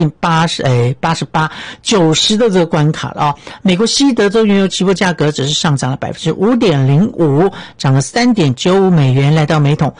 88、90的这个关卡了啊。美国西德州原油期货价格只是上涨了 5.05%， 涨了 3.95 美元，来到每桶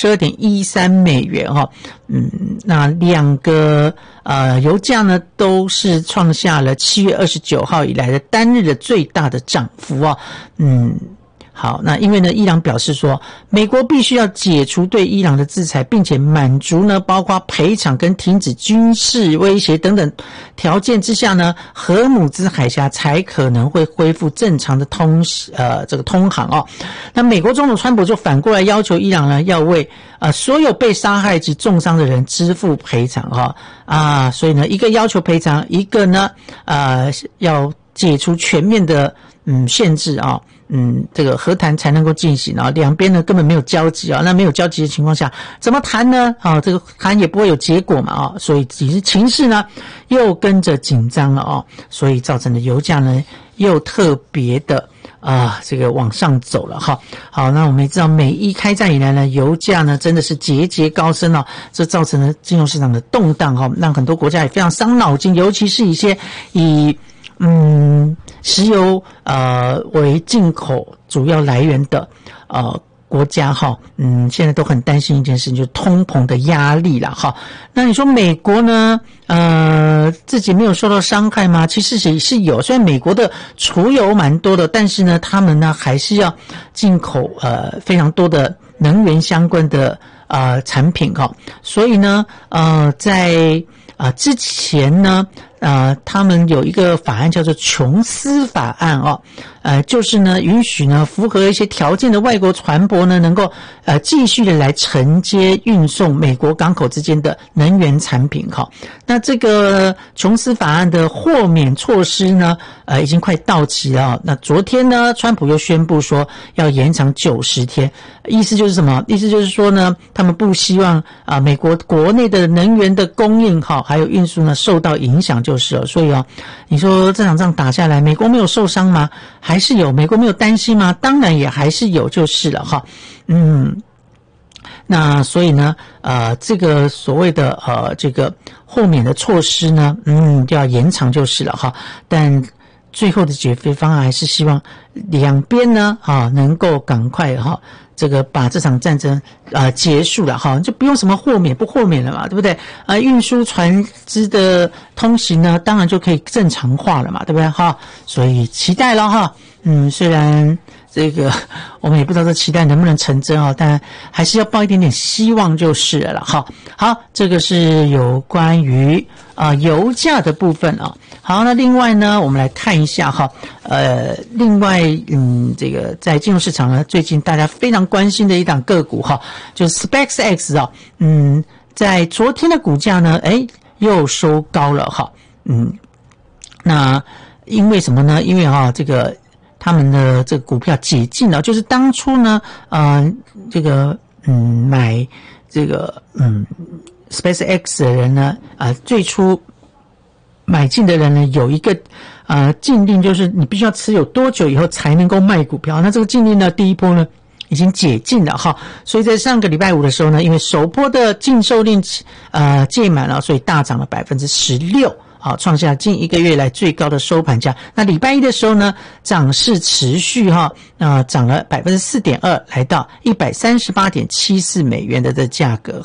82.13 美元哈。那两个油价呢都是创下了7月29号以来的单日的最大的涨幅啊。好，那因为呢，伊朗表示说，美国必须要解除对伊朗的制裁，并且满足呢，包括赔偿跟停止军事威胁等等条件之下呢，荷姆兹海峡才可能会恢复正常的通航哦。那美国总统川普就反过来要求伊朗呢，要为所有被杀害及重伤的人支付赔偿哈所以呢，一个要求赔偿，一个呢要解除全面的限制啊。这个和谈才能够进行啊，两边呢根本没有交集啊，那没有交集的情况下，怎么谈呢？这个谈也不会有结果嘛所以其实情势呢又跟着紧张了所以造成的油价呢又特别的这个往上走了哈。好，那我们也知道美伊开战以来呢，油价呢真的是节节高升这造成了金融市场的动荡让很多国家也非常伤脑筋，尤其是一些以石油为进口主要来源的国家现在都很担心一件事情，就是通膨的压力啦那你说美国呢自己没有受到伤害吗？其实也是有，虽然美国的储油蛮多的，但是呢他们呢还是要进口非常多的能源相关的产品所以呢在之前呢他们有一个法案叫做琼斯法案就是呢允许呢符合一些条件的外国船舶呢能够继续的来承接运送美国港口之间的能源产品那这个琼斯法案的豁免措施呢已经快到期了那昨天呢川普又宣布说要延长90天，意思就是什么？意思就是说呢他们不希望美国国内的能源的供应还有运输呢受到影响就是了。所以你说这场仗打下来美国没有受伤吗？还是有。美国没有担心吗？当然也还是有就是了那所以呢这个所谓的这个豁免的措施呢就要延长就是了但最后的解决方案还是希望两边呢能够赶快这个把这场战争结束了就不用什么豁免不豁免了嘛，对不对？运输船只的通行呢当然就可以正常化了嘛，对不对所以期待了虽然这个我们也不知道这期待能不能成真但还是要抱一点点希望就是了好，这个是有关于油价的部分好，那另外呢我们来看一下另外这个在金融市场呢最近大家非常关心的一档个股就是 SpaceX 在昨天的股价呢又收高了那因为什么呢？因为这个他们的这个股票解禁了，就是当初呢这个买这个SpaceX 的人呢最初买进的人呢有一个禁令，就是你必须要持有多久以后才能够卖股票。那这个禁令呢第一波呢已经解禁了所以在上个礼拜五的时候呢，因为首波的禁售令届满了，所以大涨了 16%创下近一个月来最高的收盘价。那礼拜一的时候呢涨势持续涨了 4.2%， 来到 138.74 美元的这价格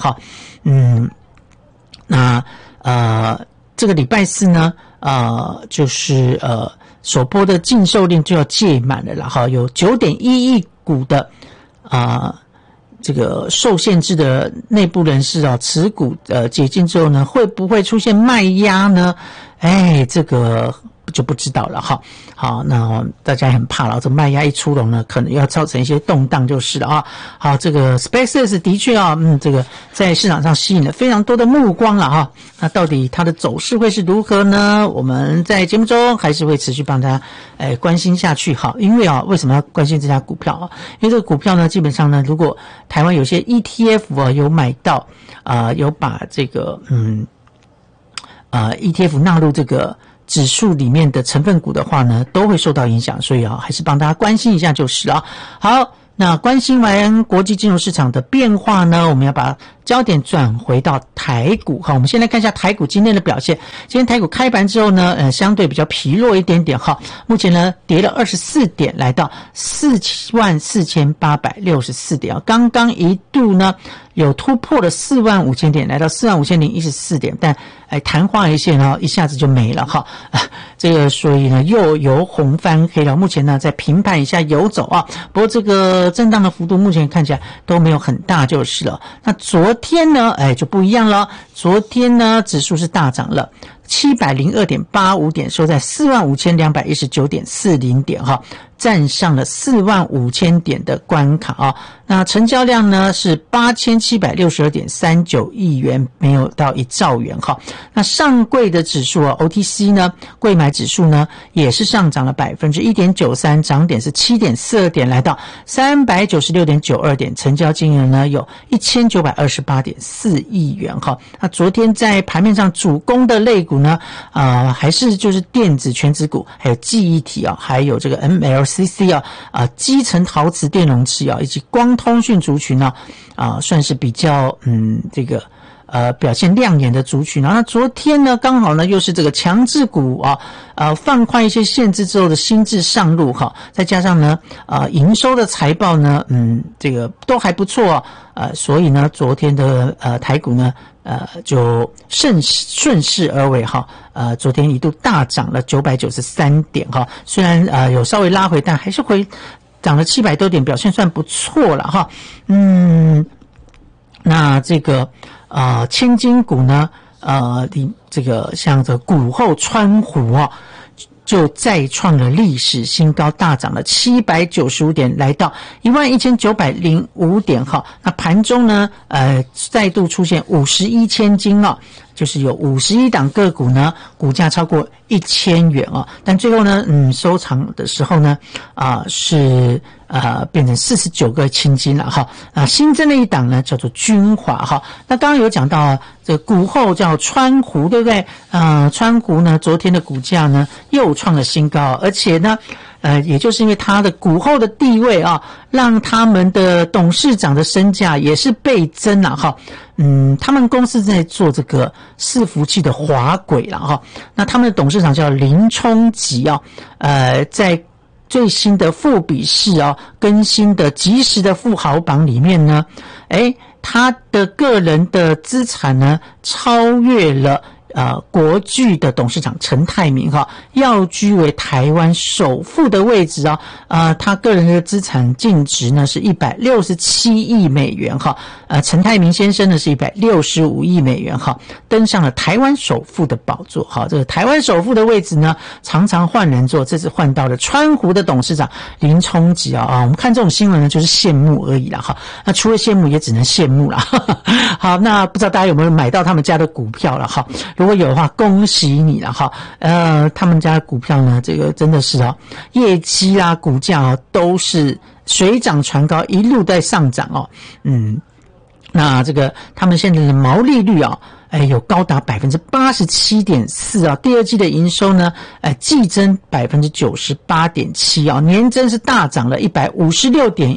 那这个礼拜四呢就是首波的禁售令就要届满了有 9.1 亿股的这个受限制的内部人士持股解禁之后呢，会不会出现卖压呢？这个就不知道了好，那大家很怕了，这卖压一出笼呢，可能要造成一些动荡就是了好，这个 SpaceX 的确这个在市场上吸引了非常多的目光了那到底它的走势会是如何呢？我们在节目中还是会持续帮大家关心下去因为为什么要关心这家股票因为这个股票呢基本上呢，如果台湾有些 ETF 有买到有把这个ETF 纳入这个指数里面的成分股的话呢，都会受到影响，所以还是帮大家关心一下就是了好，那关心完国际金融市场的变化呢，我们要把焦点转回到台股哈，我们先来看一下台股今天的表现。今天台股开盘之后呢，相对比较疲弱一点点哈，目前呢跌了24点，来到44864点啊，刚刚一度呢有突破了45000点，来到45014点，但昙花一现一下子就没了哈，这个所以呢又由红翻黑了，目前呢在平盘以下游走啊，不过这个震荡的幅度目前看起来都没有很大就是了。那昨天呢就不一样了，昨天呢指数是大涨了702.85点，收在45219.40点哈，站上了45000点的关卡啊。那成交量呢是8762.39亿元，没有到1兆元哈。那上柜的指数OTC 呢，柜买指数呢也是上涨了 1.93%， 涨点是 7.42 点，来到396.92点，成交金额呢有1928.4亿元哈。那昨天在盘面上主攻的类股呢还是就是电子全指股，还有记忆体还有这个 MLCC 基层陶瓷电容器以及光通讯族群算是比较这个表现亮眼的族群。那昨天呢刚好呢又是这个强制股放宽一些限制之后的新制上路哈，再加上呢营收的财报呢这个都还不错所以呢昨天的台股呢就顺势而为哈，昨天一度大涨了993点哈，虽然有稍微拉回，但还是涨了700多点，表现算不错了哈。那这个千金股呢这个像这股后川湖就再创了历史新高，大涨了795点，来到11905点哈。那盘中呢再度出现51千金就是有51档个股呢股价超过1000元但最后呢收场的时候呢是变成49个千金了哈。新增的一档呢叫做君华哈。那刚刚有讲到这个股后叫川湖对不对？川湖呢昨天的股价呢又创了新高，而且呢也就是因为它的股后的地位让他们的董事长的身价也是倍增了哈。他们公司在做这个伺服器的滑轨了哈。那他们的董事长叫林冲吉在最新的富比士更新的即时的富豪榜里面呢他的个人的资产呢超越了国巨的董事长陈泰明要居为台湾首富的位置他个人的资产净值呢是167亿美元陈泰明先生呢是165亿美元登上了台湾首富的宝座这个台湾首富的位置呢常常换人做，这次换到了川湖的董事长林冲吉我们看这种新闻呢就是羡慕而已啦那除了羡慕也只能羡慕啦好，那不知道大家有没有买到他们家的股票了如果有的话恭喜你了他们家的股票呢这个真的是业绩股价都是水涨船高，一路在上涨那这个他们现在的毛利率有高达 87.4% 第二季的营收呢季增 98.7% 年增是大涨了 156.1%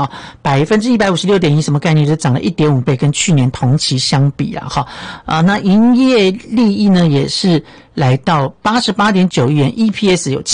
156.1% 什么概念？就是涨了 1.5 倍，跟去年同期相比那营业利益呢也是来到 88.9 亿元 EPS 有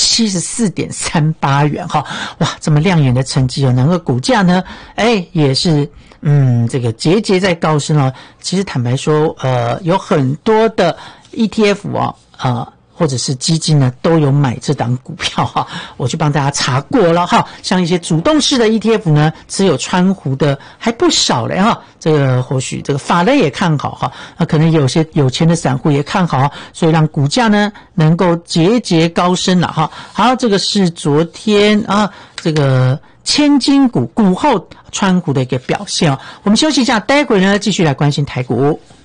74.38 元哇，这么亮眼的成绩能够股价呢也是这个节节在高升其实坦白说有很多的 ETF 或者是基金呢都有买这档股票我去帮大家查过了像一些主动式的 ETF 呢持有川湖的还不少嘞这个或许这个法人也看好可能有些有钱的散户也看好所以让股价呢能够节节高升了好，这个是昨天这个千金股股后川湖的一个表现我们休息一下，待会呢继续来关心台股。